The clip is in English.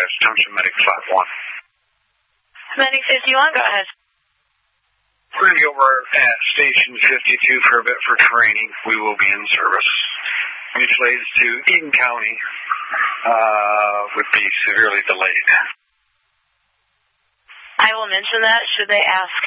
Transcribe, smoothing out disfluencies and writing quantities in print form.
Madison Township Medic 51. Medic 51, go ahead. We're going to be over at Station 52 for a bit for training. We will be in service. Mutual aids to Eden County would be severely delayed. I will mention that should they ask